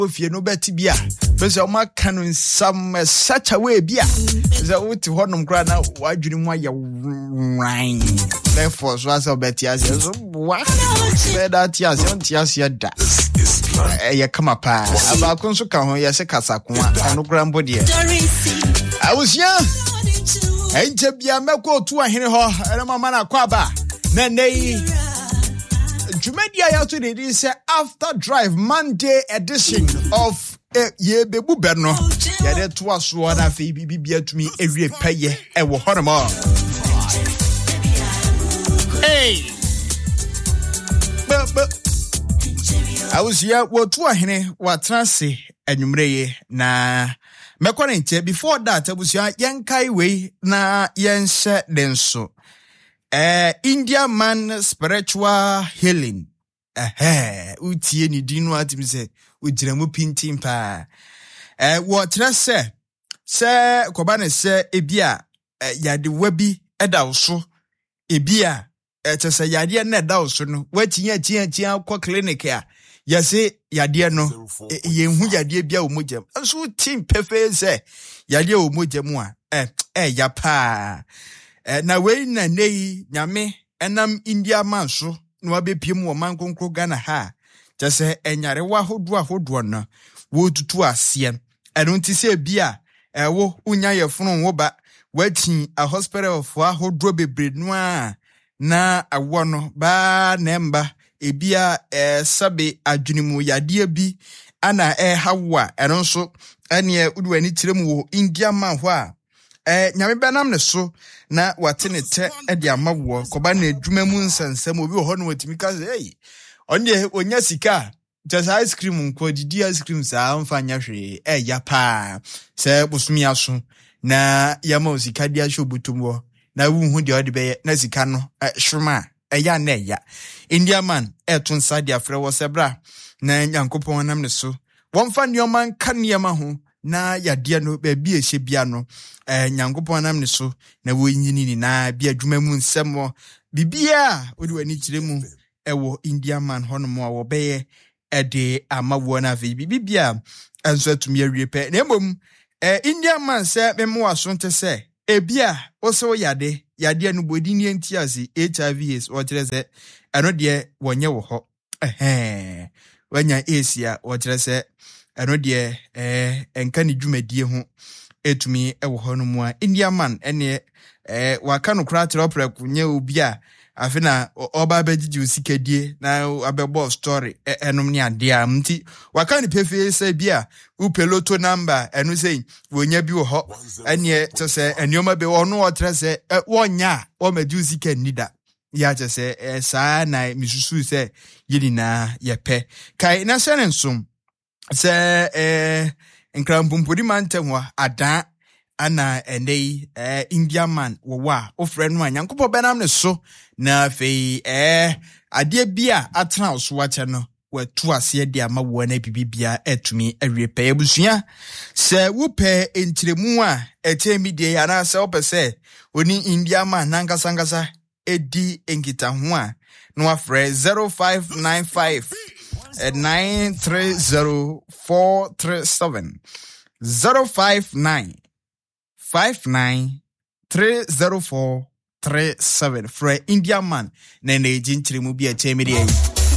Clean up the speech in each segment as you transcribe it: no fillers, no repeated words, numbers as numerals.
ofie no beti bia pese o maka no nsam such a way bia ze wuti honum kra na wadwuni mu aye rain therefore so as beti as so what say that yes on ase da ye kama pa abakon so ka ho ye se kasako anu kra mbode awusia enje bia meko otu ahene ho ere mama na kwaba na nei Jumedia ya to the say after drive Monday edition of ye bebu berno ya de to aso na fe bibia tumi ewie paye e wo horoma hey I was here wo to ahene watrase anwumreye na mekwane nche before that abusia yenkai we na yenhye denso India man spiritual healing. Utie ni dinu atimi se ujiramu pintin pa. What se kobane se ebia yade wabi eda uso ebia se yade na eda uso no wachinya kwa clinic ya yase yade no yenhu yade bia omogem so tim pefe se yade omogem a ya pa. Na we na nei nyame enam India man so no abepiem wo man konkro Ghana ha tese enyare wa hodo no wo tutu ase eno nti se bia wo unya yefunu wo ba watin a hospital of hodo bebre no a na awo no ba nemba ebia sabe adwunimu yade bi ana hawa eno so ene uduani tirem wo India man ho a nyame benam ne so na watene te de amawo koba na adwuma mu nsansam obi ho no watimi ka hey onye onya sika just ice cream nko didi ice cream sa amfanya hwe ya pa se busumi aso na yama sika dia hwe butumwo na wuhu de ode be na sika no hwema ya na ya India man etun sa dia frɛ wo sebra na nyankopɔn nam ne so wonfa nneoman kanema ho na yade no ba bi ehye bia no nyankopɔn nam ne so na wo nyini na bia adwuma mu nsɛm bibia odi wani kyire mu ɛwɔ India man hono a wo bɛyɛ ɛde amawo na ve bibia anso atumi awie pɛ na mmom India man sɛ memo aso nte sɛ ebia wo so yade no bodi ni entiase HIV o kyerɛ sɛ ɛno de wonye wo ho wanya Asia o kyerɛ sɛ eno de enka ne dwumadie ho etumi ewo ho no mu a India man ene waka no kra tropre kunye obi a afina oba bagigi osikadie na abebo story enom ne ade a mti waka ne pefe se bia upeloto number eno sei wonya bi wo ho ene tse enioma be wo no otre se wonya o magi osikanida ya tse se saa na misusu se yini na yepe kai na senensum se nkrampumpodi mantemwa ada ana enei India man wowa ofre no anyankopɔ benam ne so na fei ade bia atena so wache no watu ase de ama wo na bibibia etumi awie pɛ abusua se wo pɛ entiremu a etemi de ana se wo pɛ se oni India man nankasa edi enkita ho a no afre 0595 930437 059 5930437 for India man na na ejintire mu bia chemiri ayi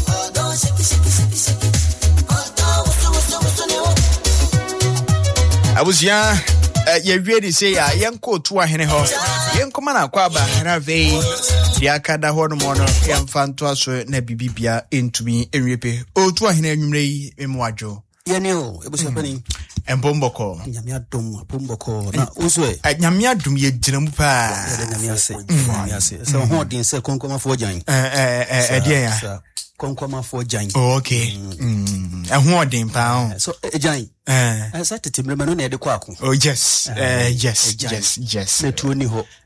abusia ye ready say ya yenko to ahene ho yenkoma na kwa ba na vei dia kada ho no mo no yemfanto aso na bibibia entumi enwepe o to ahene anwumre yi emwadwo yene o ebusia pani embomboko nyamia dom abomboko na uzwe nyamia dom ye ginamu pa nyamia se so ho din se konkoma fo jan dia ya konkoma fo jan okay ho din pa so jan sa tetemre ma no na de kwa ko oh yes yes netu ni ho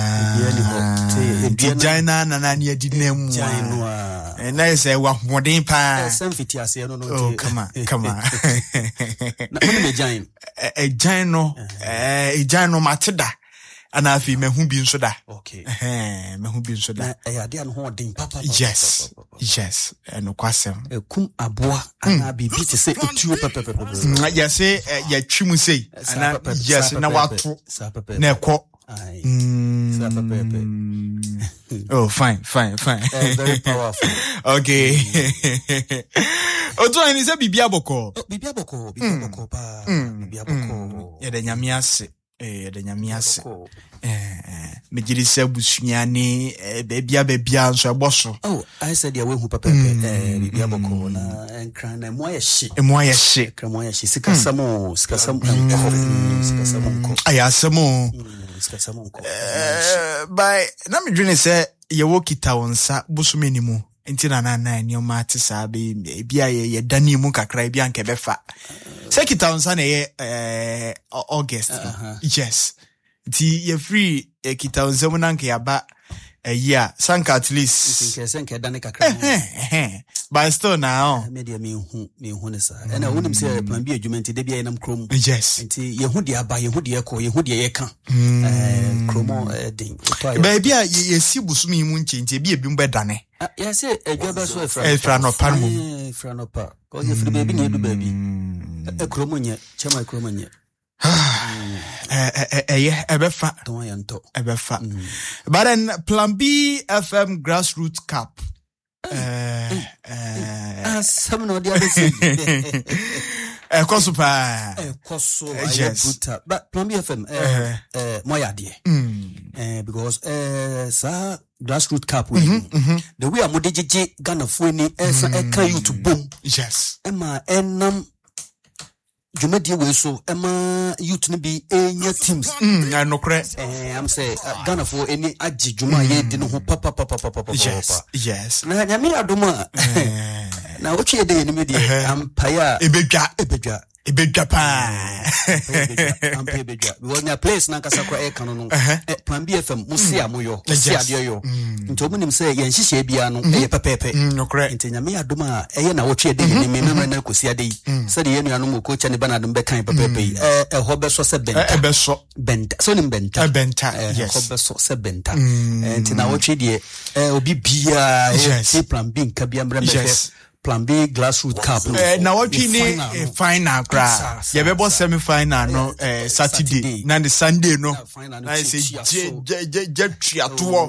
Jaina na ni adinemu na say wa hodin pa samfiti ase no no oh come on na me jain jain no mateda anafi mehu bi nso da. Okay. Mehu bi nso da. Na ade an ho den papa. Yes. No kwasem. Kum aboa ana bibi te se otuo papa. Ya se ya twimu sei. Ana yes na watu. Na ekọ. Oh, fine. Very powerful. Okay. Oto ani se bibia boko. Bibia boko pa. Bibia boko. Ya de nyame ase. Mejiri se busunyane bebia nso eboso. Oh, I said ya we hu papa bibia boko na enkran na mo ye hye. Sikasamo nko. Ayasamo. By na me dwene se ye wo kita wonsa busumeni mu enti na ni o mate sa bia ye dani mu kakra bia nke befa se kita wonsa na ye August. Yes, ti ye free kita wonsa mu na nke yaba year sanka at least nke dani kakra but still now media me hu ne sa na wonim se plan bi adwumenti de bia enam krom. Yes, enti ye hu de aba ye hu de ekọ ye hu de ye ka kromo den ba bia ye si busumi mu nche bia bi mbedane ya se edwa so efra no pa ko ye firi baby na edu baby kromo nye chema kromo nye ebefa don yanto ebefa. But then Plan B FM Grassroots Cup some no dia say koso yes, but Plan B FM moya de because sa Grassroots Cup the way amodejeje Ghana fo ni can you to boom. Yes, ema enam Jumadi we so ema youth ni bi enya teams no kre am say Ghana for any aji juma ye di no papa. Yes na nyame adoma na oche de ni me de ampaya ebedwa pa ampebedwa we want place na kasa kwa e kan no Plan B FM musia moyo musia de yo nto munim say ye nhihye bia no e pepepe no kre nti nyame adoma eye na oche de ni me memra na kosia de say de ye nuanom mo coach ne banadom be kan pepepe ho be so se benta so nim benta yes ho be so se benta nti na oche de obi bia e Plan B nka bia mra me Plan B Grassroots Cup na what we need final cra ye bebo semi final no Saturday na the Sunday no na say je tuato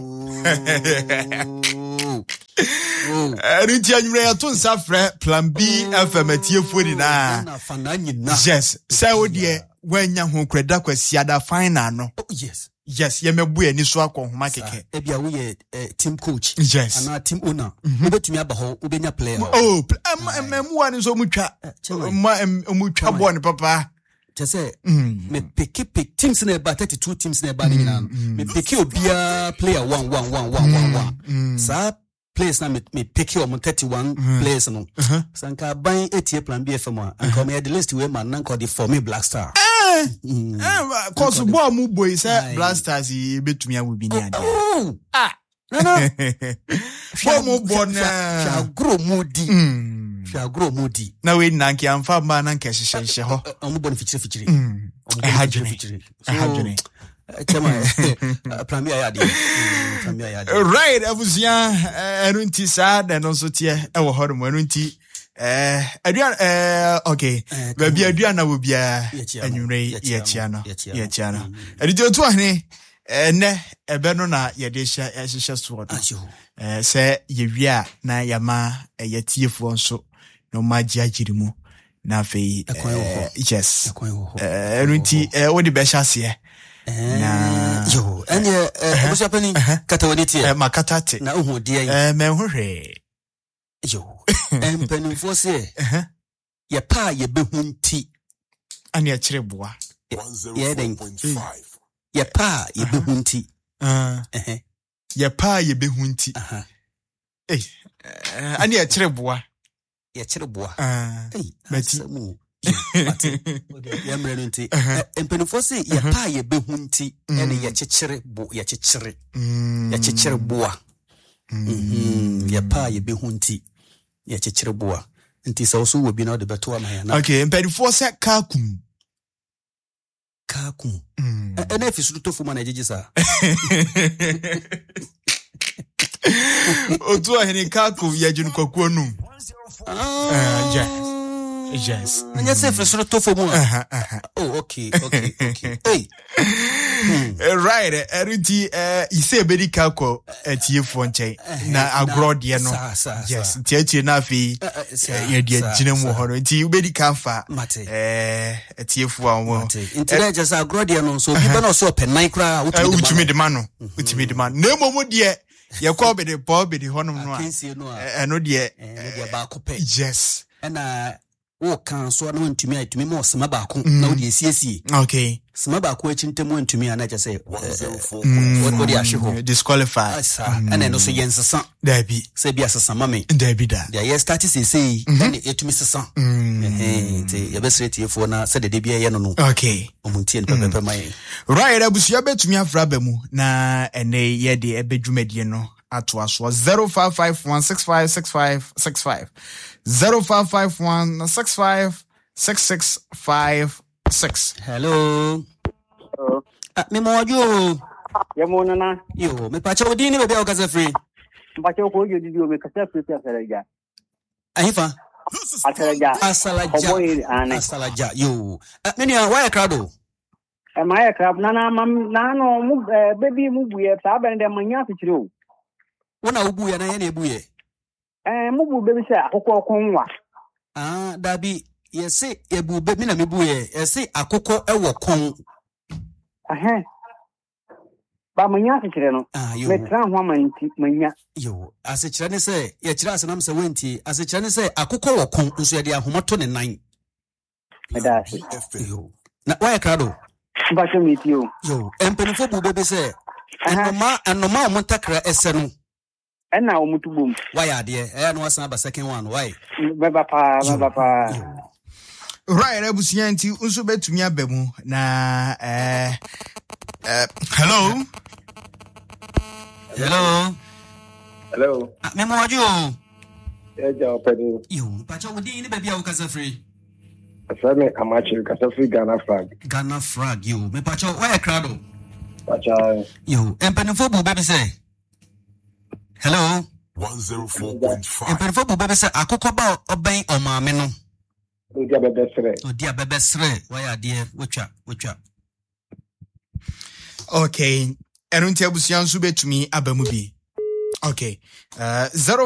Erinti anwure ya to nsa frɛ Plan B FM atiefo ni na yes say wo de wanya ho kreda kwasi ada final no yes ye mebu ani so akonhoma keke e bia wo ye team coach yes ana team owner obetumi aba ho obenya player memu ani so mutwa mutwa ball papa say me pick teams na ba 32 teams na ba ni na me pick obia player 1 sa place na me pick your 31 players no sanka ban etie Plan B FM anka me the list we man nanka the for me Black Star cause boy mu boy say Blasters betumi awobi ni ade no for mu bona Shagro mudi na we nanki amfa ma nanka hyehyehye ho omu bon fichire hajene chama Plan B ayade right abusia enunti sa da no so tie e wo hodo enunti okay baby aduana wo bia anwure ye chia no edidi otu ahne ne ebe no na ye de hyehyehye so do se ye wia na yama ye tiefo nso no magi agirimu na fe yes enunti wo de be hyase na yo anya obusia pani katawoniti makatati na ohudie menhwehwe yo empenifo se ye pa ye behunti ani akire boa 101.5 ye pa ye behunti ye pa ye behunti ani akire boa beti ya mrenunti empenifo se ye pa ye behunti ene ye chechire boa ya pa ye behunti ya chechire boa nti sa oso wo bi na de beto ama ya na okay empenifo se kakum Kaku. And if it's to for my jisa. Otu ahene Kaku yajun kwakwonu. Yes. And yes, if it's to for more. Oh, okay. Hey. Right, Eriti, you say Betty Kako at ye fonche. Na agrodie no. Yes, Tiachi Nafi, ye dear Jinamo Horror, Betty Kafa, Mate, at ye for Instead, just agrodie no, so people also pen micra, which made the man, which made the man. No more, dear. You call me the Bob, the Honor, and no dear, yes. And can so no to me more smabako no the CC. Okay. Smabako chintemo to me and I just say what disqualified. And then also Jens son. There be say be as a mammy. There be that. Yeah, yes, that is say it to Mr. Son. The best rate for now said the DBA no. Okay. Omunti and Pepper my right. I was your bet to me of Rabemu na and they ye the bedroom at was 0551656565 0551656656. Hello. Me mo you. Yamonana. You me pacha odini be okaza free. Pacha ko you di o me kasa free asalaja. Ahifa. Asalaja. You. Many why crowd? My crab nana mam nano mu baby mu buye sa ba ndem manya fichiro. Wona ubuye na ye na ebuye. Mubu baby say akoko konwa. Dabi yesi ebu baby na mebuye yesi akoko ewo kon. Ba manya fichire no. Me tran ho amanti manya. Yo, asechira ne say ye kira asenam se wenti, asechira ne say akoko wo kon nso ye de ahomato ne nan. Medasi. Yo. Na why crowd? Bacho meet you. Yo, empenifo bu baby say enoma omuntakra ese no. Ena omutubum. Why ade? No asan ba second one. Why? Baba pa. Right, abusia nti unso betumi abamu na hello. Me mo ajo. Eja opedi. Yo, pacha wodi ni baby awukasa free. Asame amachi kasa free Ghana flag. Yo, me pacha why crowd? Pacha. Yo, empenifo bu baby say. Hello. 104.5. Empenifo bu baby say akoko ba oben omame no. Odia bebesre. Why are dear? Which up? Okay. Erunti abusian sube to me abamubi. Okay. 0